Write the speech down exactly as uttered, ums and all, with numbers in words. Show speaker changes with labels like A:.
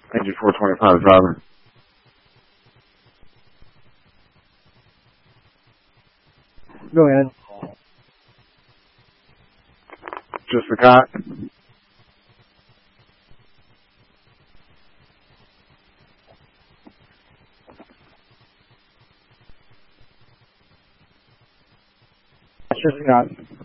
A: Engine four twenty-five, driver.
B: Go ahead.
A: Just the cot.
B: Just the cot.